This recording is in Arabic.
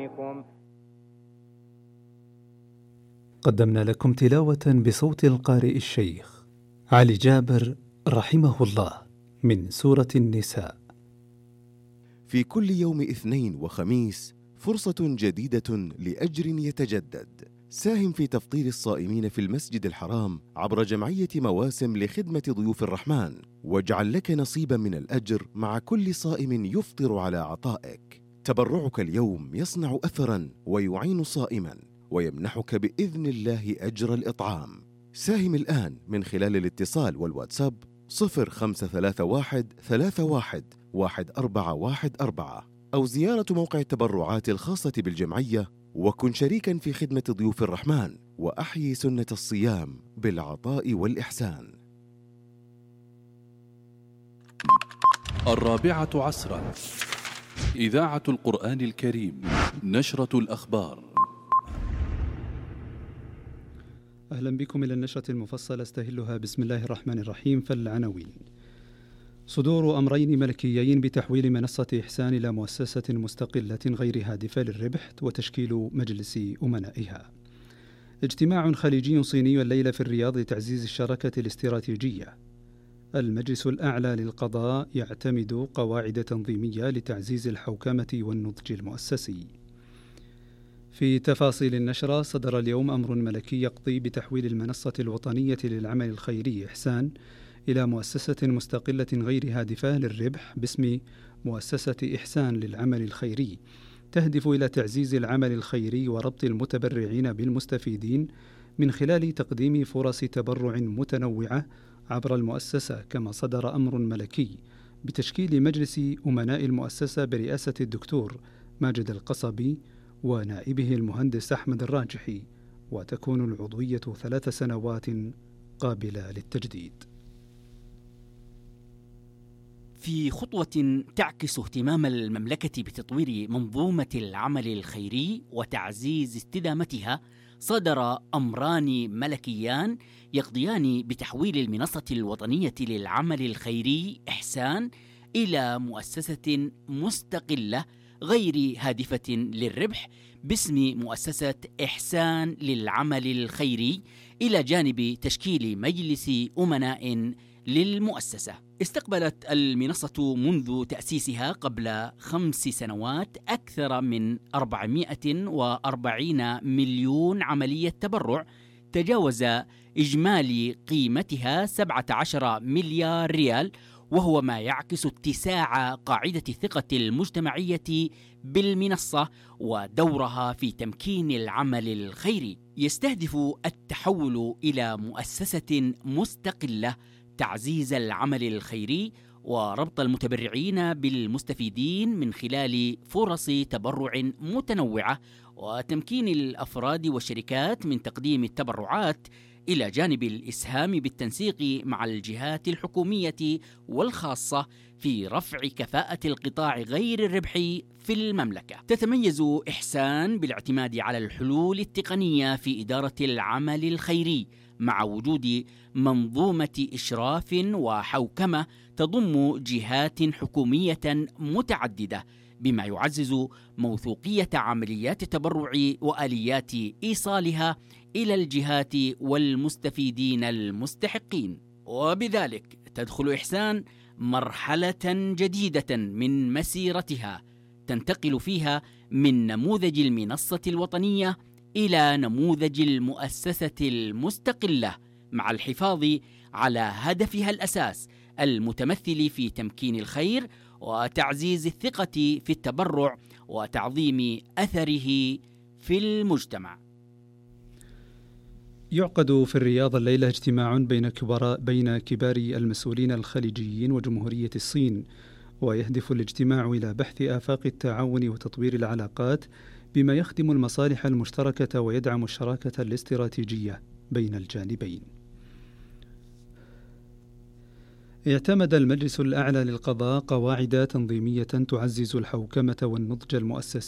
عليكم. قدمنا لكم تلاوة بصوت القارئ الشيخ علي جابر رحمه الله من سورة النساء. في كل يوم اثنين وخميس فرصة جديدة لأجر يتجدد. ساهم في تفطير الصائمين في المسجد الحرام عبر جمعية مواسم لخدمة ضيوف الرحمن، واجعل لك نصيبا من الأجر مع كل صائم يفطر على عطائك. تبرعك اليوم يصنع أثرا ويعين صائما ويمنحك بإذن الله أجر الإطعام. ساهم الآن من خلال الاتصال والواتساب 0531 31 1414 أو زيارة موقع التبرعات الخاصة بالجمعية، وكن شريكا في خدمة ضيوف الرحمن وأحيي سنة الصيام بالعطاء والإحسان. 4 إذاعة القرآن الكريم، نشرة الأخبار. أهلا بكم إلى النشرة المفصلة استهلها بسم الله الرحمن الرحيم. فالعناوين: صدور أمرين ملكيين بتحويل منصة إحسان إلى مؤسسة مستقلة غير هادفة للربح وتشكيل مجلس أمنائها. اجتماع خليجي صيني الليلة في الرياض لتعزيز الشراكة الاستراتيجية. المجلس الأعلى للقضاء يعتمد قواعد تنظيمية لتعزيز الحوكمة والنضج المؤسسي. في تفاصيل النشرة: صدر اليوم أمر ملكي يقضي بتحويل المنصة الوطنية للعمل الخيري إحسان إلى مؤسسة مستقلة غير هادفة للربح باسم مؤسسة إحسان للعمل الخيري، تهدف إلى تعزيز العمل الخيري وربط المتبرعين بالمستفيدين من خلال تقديم فرص تبرع متنوعة عبر المؤسسة. كما صدر أمر ملكي بتشكيل مجلس أمناء المؤسسة برئاسة الدكتور ماجد القصبي ونائبه المهندس أحمد الراجحي، وتكون العضوية 3 سنوات قابلة للتجديد. في خطوة تعكس اهتمام المملكة بتطوير منظومة العمل الخيري وتعزيز استدامتها، صدر أمران ملكيان يقضيان بتحويل المنصة الوطنية للعمل الخيري إحسان إلى مؤسسة مستقلة غير هادفة للربح باسم مؤسسة إحسان للعمل الخيري، إلى جانب تشكيل مجلس أمناء للمؤسسة. استقبلت المنصة منذ تأسيسها قبل 5 سنوات أكثر من 440 مليون عملية تبرع، تجاوز إجمالي قيمتها 17 مليار ريال، وهو ما يعكس اتساع قاعدة الثقة المجتمعية بالمنصة ودورها في تمكين العمل الخيري. يستهدف التحول إلى مؤسسة مستقلة تعزيز العمل الخيري وربط المتبرعين بالمستفيدين من خلال فرص تبرع متنوعة، وتمكين الأفراد والشركات من تقديم التبرعات، إلى جانب الإسهام بالتنسيق مع الجهات الحكومية والخاصة في رفع كفاءة القطاع غير الربحي في المملكة. تتميز إحسان بالاعتماد على الحلول التقنية في إدارة العمل الخيري، مع وجود منظومة إشراف وحوكمة تضم جهات حكومية متعددة، بما يعزز موثوقية عمليات التبرع وآليات إيصالها إلى الجهات والمستفيدين المستحقين. وبذلك تدخل إحسان مرحلة جديدة من مسيرتها، تنتقل فيها من نموذج المنصة الوطنية إلى نموذج المؤسسة المستقلة، مع الحفاظ على هدفها الأساس المتمثل في تمكين الخير وتعزيز الثقة في التبرع وتعظيم أثره في المجتمع. يعقد في الرياض الليلة اجتماع بين كبار المسؤولين الخليجيين وجمهورية الصين، ويهدف الاجتماع إلى بحث آفاق التعاون وتطوير العلاقات بما يخدم المصالح المشتركة ويدعم الشراكة الاستراتيجية بين الجانبين. اعتمد المجلس الأعلى للقضاء قواعد تنظيمية تعزز الحوكمة والنضج المؤسسي